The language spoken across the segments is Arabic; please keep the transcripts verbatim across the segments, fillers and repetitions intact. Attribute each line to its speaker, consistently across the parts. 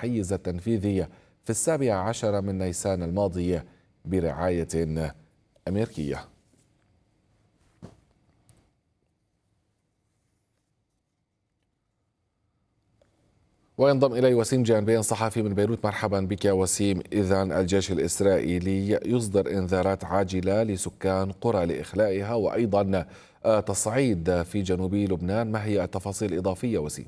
Speaker 1: الحيز التنفيذي في السابع عشر من نيسان الماضي برعاية أمريكية. وينضم إلي وسيم جانبين صحفي من بيروت. مرحبا بك يا وسيم. إذن الجيش الإسرائيلي يصدر إنذارات عاجلة لسكان قرى لإخلائها وأيضا تصعيد في جنوب لبنان، ما هي التفاصيل الإضافية وسيم؟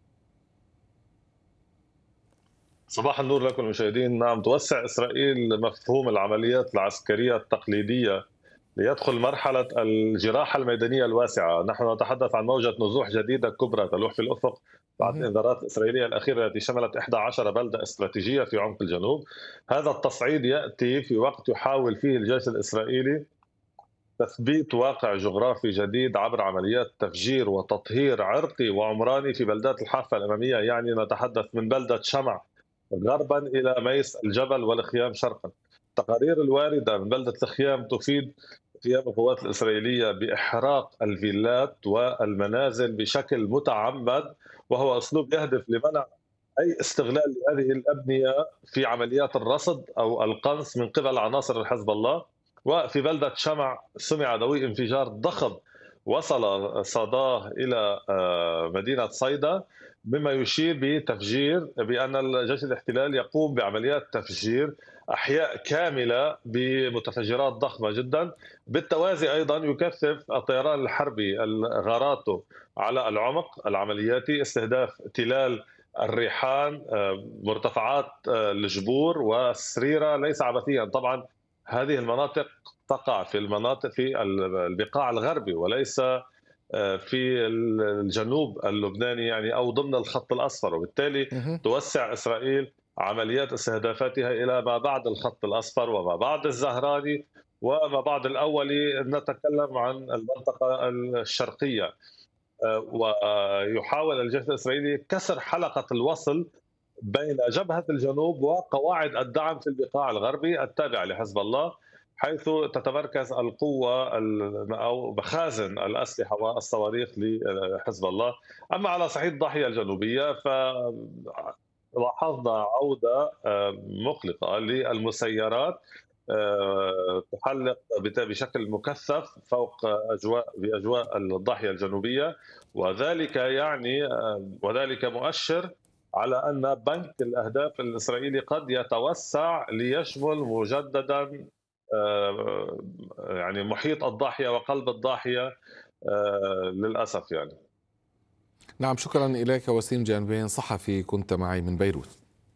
Speaker 2: صباح النور لكم المشاهدين. نعم، توسع إسرائيل مفهوم العمليات العسكرية التقليدية ليدخل مرحلة الجراحة الميدانية الواسعة. نحن نتحدث عن موجة نزوح جديدة كبرى تلوح في الأفق بعد الإنذارات الإسرائيلية الأخيرة التي شملت إحدى عشرة بلدة استراتيجية في عمق الجنوب. هذا التصعيد يأتي في وقت يحاول فيه الجيش الإسرائيلي تثبيت واقع جغرافي جديد عبر عمليات تفجير وتطهير عرقي وعمراني في بلدات الحافة الأمامية، يعني نتحدث من بلدة شمع غربا إلى ميس الجبل والخيام شرقا. التقارير الواردة من بلدة الخيام تفيد قيام القوات الإسرائيلية بإحراق الفيلات والمنازل بشكل متعمد، وهو أسلوب يهدف لمنع أي استغلال لهذه الأبنية في عمليات الرصد أو القنص من قبل عناصر الحزب الله. وفي بلدة شمع سمع دوي انفجار ضخم وصل صداه إلى مدينة صيدا، مما يشير بتفجير بأن الجيش الاحتلال يقوم بعمليات تفجير أحياء كاملة بمتفجرات ضخمة جدا. بالتوازي أيضا يكثف الطيران الحربي غاراته على العمق العملياتي، استهداف تلال الريحان، مرتفعات الجبور والسريرة ليس عبثيا. طبعا هذه المناطق تقع في المناطق في البقاع الغربي وليس في الجنوب اللبناني، يعني أو ضمن الخط الأصفر، وبالتالي توسع إسرائيل عمليات استهدافاتها إلى ما بعد الخط الأصفر وما بعد الزهراني وما بعد الأولي. نتكلم عن المنطقة الشرقية، ويحاول الجيش الإسرائيلي كسر حلقة الوصل بين جبهة الجنوب وقواعد الدعم في البقاع الغربي التابعة لحزب الله، حيث تتمركز القوة أو مخازن الأسلحة والصواريخ لحزب الله. أما على صعيد الضاحية الجنوبية فلاحظنا عودة مقلقة للمسيرات تحلق بشكل مكثف فوق أجواء بأجواء الضاحية الجنوبية، وذلك يعني وذلك مؤشر على أن بنك الأهداف الإسرائيلي قد يتوسع ليشمل مجددا يعني محيط الضاحية وقلب الضاحية للأسف يعني.
Speaker 1: نعم، شكرا إليك وسيم جانبين صحفي كنت معي من بيروت.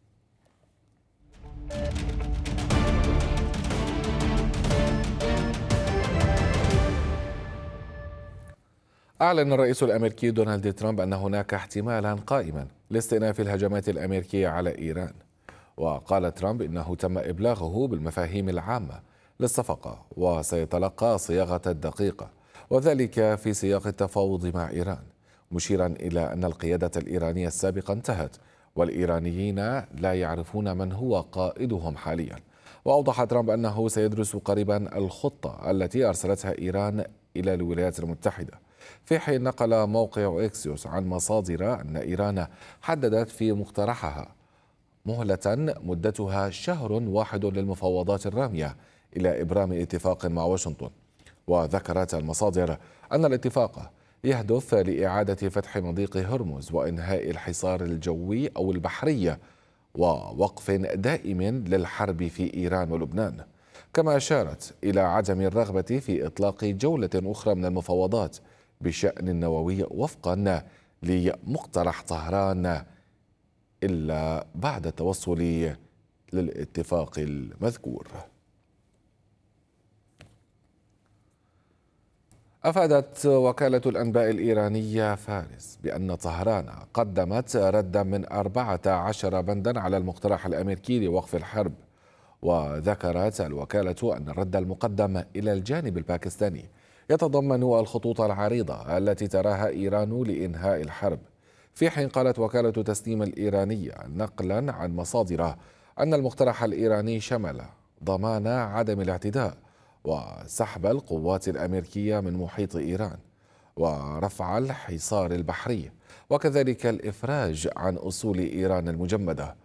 Speaker 1: أعلن الرئيس الأمريكي دونالد ترامب أن هناك احتمالا قائما لاستئناف الهجمات الأمريكية على إيران. وقال ترامب إنه تم إبلاغه بالمفاهيم العامة للصفقة وسيتلقى صياغة الدقيقة، وذلك في سياق التفاوض مع إيران، مشيرا إلى أن القيادة الإيرانية السابقة انتهت والإيرانيين لا يعرفون من هو قائدهم حاليا. وأوضح ترامب أنه سيدرس قريبا الخطة التي أرسلتها إيران إلى الولايات المتحدة، في حين نقل موقع إكسيوس عن مصادر أن إيران حددت في مقترحها مهلة مدتها شهر واحد للمفاوضات الرامية إلى إبرام اتفاق مع واشنطن. وذكرت المصادر أن الاتفاق يهدف لإعادة فتح مضيق هرمز وإنهاء الحصار الجوي أو البحري ووقف دائم للحرب في إيران ولبنان. كما أشارت إلى عدم الرغبة في إطلاق جولة أخرى من المفاوضات بشأن النووي وفقا لمقترح طهران إلا بعد التوصل للاتفاق المذكور. أفادت وكالة الأنباء الإيرانية فارس بأن طهران قدمت ردا من أربعة عشر بندا على المقترح الأمريكي لوقف الحرب. وذكرت الوكالة أن الرد المقدم إلى الجانب الباكستاني يتضمن الخطوط العريضة التي تراها إيران لإنهاء الحرب، في حين قالت وكالة تسنيم الإيرانية نقلا عن مصادر أن المقترح الإيراني شمل ضمان عدم الاعتداء وسحب القوات الأمريكية من محيط إيران ورفع الحصار البحري، وكذلك الإفراج عن أصول إيران المجمدة